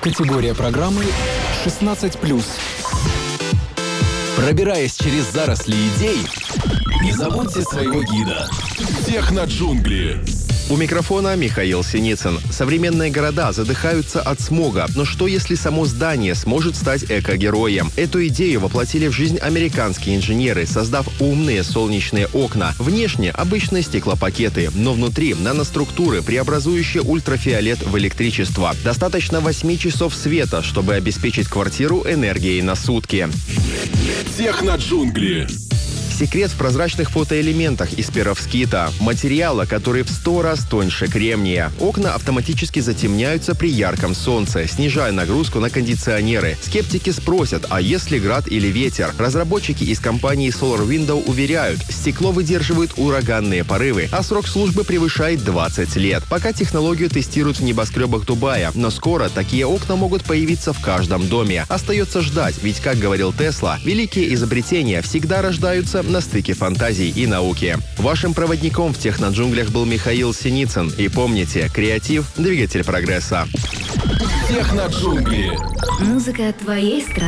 Категория программы 16+. Пробираясь через заросли идей, не забудьте своего гида. Техноджунгли. У микрофона Михаил Синицын. Современные города задыхаются от смога, но что если само здание сможет стать эко-героем? Эту идею воплотили в жизнь американские инженеры, создав умные солнечные окна. Внешне обычные стеклопакеты, но внутри наноструктуры, преобразующие ультрафиолет в электричество. Достаточно 8 часов света, чтобы обеспечить квартиру энергией на сутки. Техноджунгли. Секрет в прозрачных фотоэлементах из перовскита, материала, который в 100 раз тоньше кремния. Окна автоматически затемняются при ярком солнце, снижая нагрузку на кондиционеры. Скептики спросят, а если град или ветер? Разработчики из компании Solar Window уверяют, стекло выдерживает ураганные порывы, а срок службы превышает 20 лет. Пока технологию тестируют в небоскребах Дубая, но скоро такие окна могут появиться в каждом доме. Остается ждать, ведь, как говорил Тесла, великие изобретения всегда рождаются на стыке фантазий и науки. Вашим проводником в техноджунглях был Михаил Синицын. И помните, креатив – двигатель прогресса. Техноджунгли. Музыка твоей страны.